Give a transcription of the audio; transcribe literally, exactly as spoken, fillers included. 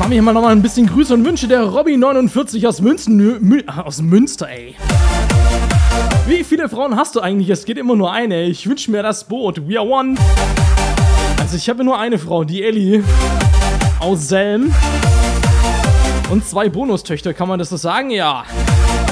Haben wir hier mal nochmal ein bisschen Grüße und Wünsche. Der Robby neunundvierzig aus Münzen, Mü, aus Münster, ey. Wie viele Frauen hast du eigentlich? Es geht immer nur eine. Ich wünsche mir das Boot. We are one. Also ich habe nur eine Frau, die Ellie aus Selm. Und zwei Bonustöchter, kann man das so sagen? Ja.